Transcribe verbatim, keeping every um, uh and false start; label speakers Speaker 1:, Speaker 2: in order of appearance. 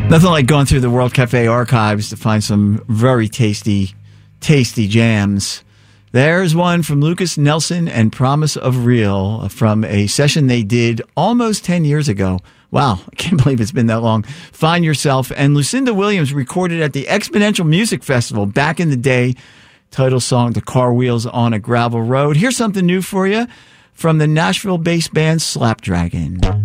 Speaker 1: Nothing like going through the World Cafe archives to find some very tasty, tasty jams. There's one from Lukas Nelson and Promise of Real from a session they did almost ten years ago. Wow, I can't believe it's been that long. Find Yourself. And Lucinda Williams recorded at the Exponential Music Festival back in the day. Title song, The Car Wheels on a Gravel Road. Here's something new for you from the Nashville-based band Slapdragon.